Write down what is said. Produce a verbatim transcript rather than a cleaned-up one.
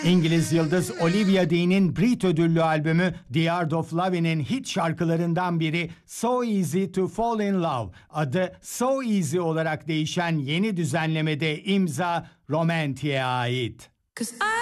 İngiliz yıldız Olivia Dean'in Brit ödüllü albümü The Art of Loving'in hit şarkılarından biri So Easy to Fall in Love. Adı So Easy olarak değişen yeni düzenlemede imza Romantik'e ait. 'Cause I